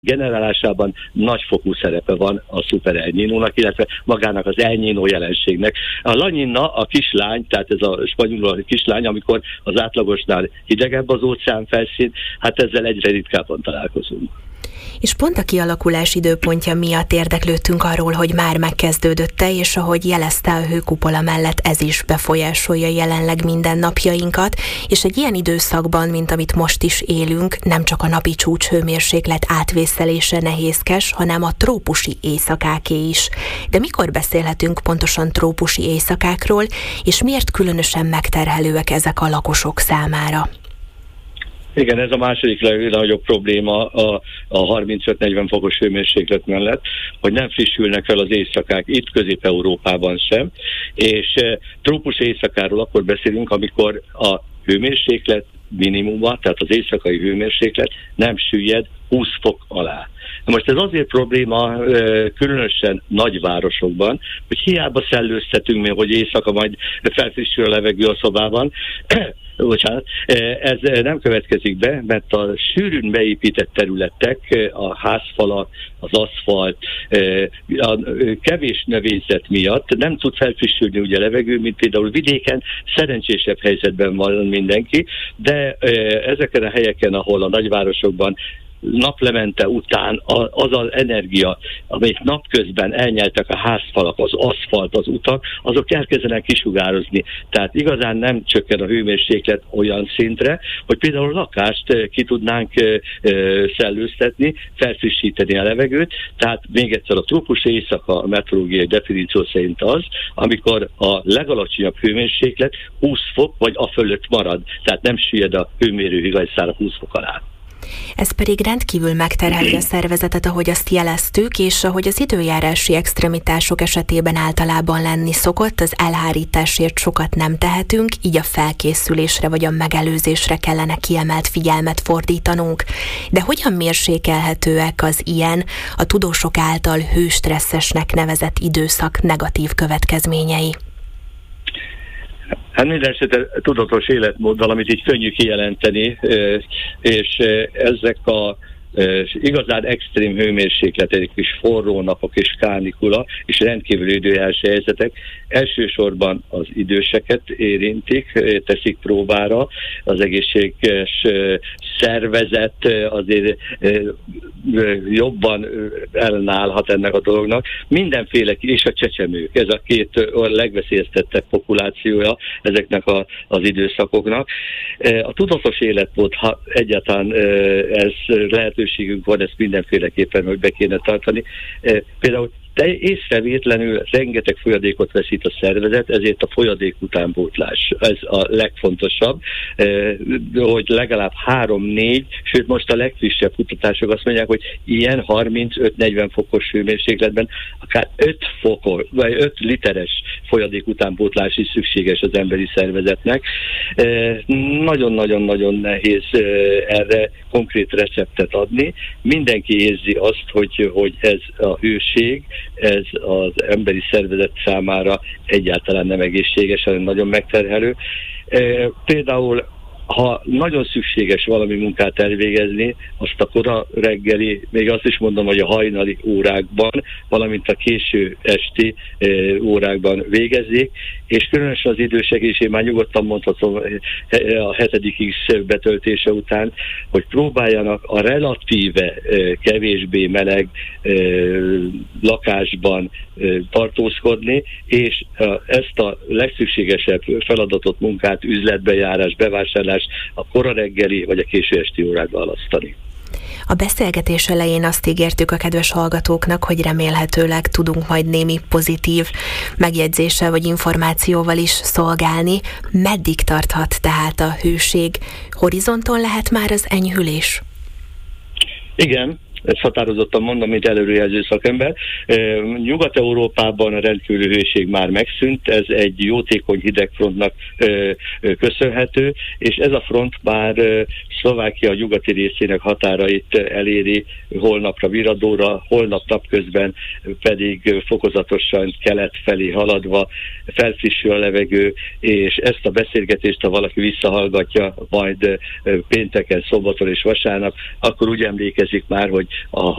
generálásában nagyfokú szerepe van a szuper El Niñónak, illetve magának az El Niño jelenségnek. A La Niña a kislány, tehát ez a spanyolul a kislány, amikor az átlagosnál hidegebb az óceán felszín, hát ezzel egyre ritkábban találkozunk. És pont a kialakulás időpontja miatt érdeklődtünk arról, hogy már megkezdődött-e, és ahogy jelezte, a hőkupola mellett ez is befolyásolja jelenleg minden napjainkat, és egy ilyen időszakban, mint amit most is élünk, nem csak a napi csúcshőmérséklet átvészelése nehézkes, hanem a trópusi éjszakáké is. De mikor beszélhetünk pontosan trópusi éjszakákról, és miért különösen megterhelőek ezek a lakosok számára? Igen, ez a második legnagyobb probléma a 35-40 fokos hőmérséklet mellett, hogy nem frissülnek fel az éjszakák, itt Közép-Európában sem, és trópusi éjszakáról akkor beszélünk, amikor a hőmérséklet minimuma, tehát az éjszakai hőmérséklet nem süllyed 20 fok alá. Most ez azért probléma különösen nagyvárosokban, hogy hiába szellőztetünk még, hogy éjszaka majd felfrissül a levegő a szobában, bocsánat, ez nem következik be, mert a sűrűn beépített területek, a házfalak, az aszfalt, a kevés növényzet miatt nem tud felfrissülni ugye a levegő, mint például vidéken, szerencsésebb helyzetben van mindenki, de ezeken a helyeken, ahol a nagyvárosokban naplemente után az az energia, amit napközben elnyeltek a házfalak, az aszfalt, az utak, azok elkezdenek kisugározni. Tehát igazán nem csökken a hőmérséklet olyan szintre, hogy például a lakást ki tudnánk szellőztetni, felfrissíteni a levegőt. Tehát még egyszer a trópusi éjszaka a meteorológiai definíció szerint az, amikor a legalacsonyabb hőmérséklet 20 fok vagy a fölött marad. Tehát nem süllyed a hőmérő higanyszára 20 fok alá. Ez pedig rendkívül megterheli a szervezetet, ahogy azt jeleztük, és ahogy az időjárási extremitások esetében általában lenni szokott, az elhárításért sokat nem tehetünk, így a felkészülésre vagy a megelőzésre kellene kiemelt figyelmet fordítanunk. De hogyan mérsékelhetőek az ilyen, a tudósok által hőstresszesnek nevezett időszak negatív következményei? Hát mindenesetre tudatos életmód valamit így könnyű kijelenteni, és ezek a igazán extrém hőmérsékletek és forró napok és kánikula és rendkívüli időjárási helyzetek elsősorban az időseket érintik, teszik próbára, az egészséges szervezet azért jobban ellenállhat ennek a dolognak. Mindenféle, és a csecsemők, ez a két legveszélyeztettebb populációja ezeknek az időszakoknak. A tudatos életmód, ha egyáltalán ez lehetőségünk van, ezt mindenféleképpen, hogy be kéne tartani. Például észrevétlenül rengeteg folyadékot veszít a szervezet, ezért a folyadék utánpótlás. Ez a legfontosabb, hogy legalább 3-4, sőt most a legfrissebb kutatások azt mondják, hogy ilyen 35-40 fokos hőmérsékletben akár 5 fokos, vagy 5 literes folyadék utánpótlás is szükséges az emberi szervezetnek. Nagyon-nagyon-nagyon nehéz erre konkrét receptet adni. Mindenki érzi azt, hogy ez a hőség, ez az emberi szervezet számára egyáltalán nem egészséges, hanem nagyon megterhelő. Például, ha nagyon szükséges valami munkát elvégezni, azt a kora reggeli, még azt is mondom, hogy a hajnali órákban, valamint a késő esti órákban végezzék, és különösen az idősek, és én már nyugodtan mondhatom a 7. X betöltése után, hogy próbáljanak a relatíve kevésbé meleg lakásban tartózkodni, és ezt a legszükségesebb feladatot, munkát, üzletbejárás, bevásárlás a kora reggeli vagy a késő esti órákba választani. A beszélgetés elején azt ígértük a kedves hallgatóknak, hogy remélhetőleg tudunk majd némi pozitív megjegyzéssel vagy információval is szolgálni. Meddig tarthat tehát a hőség? Horizonton lehet már az enyhülés? Igen. Ezt határozottan mondom, mint előrejelző szakember. Nyugat-Európában a rendkívüli hőség már megszűnt, ez egy jótékony hidegfrontnak köszönhető, és ez a front már Szlovákia nyugati részének határait eléri holnapra Viradóra, holnap napközben pedig fokozatosan kelet felé haladva felfrissül a levegő, és ezt a beszélgetést, ha valaki visszahallgatja majd pénteken, szombaton és vasárnap, akkor úgy emlékezik már, hogy a